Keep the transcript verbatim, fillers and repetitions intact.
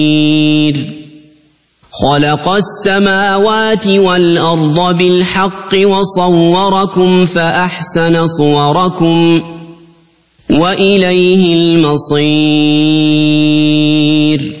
خلق السماوات والأرض بالحق وصوركم فأحسن صوركم وإليه المصير.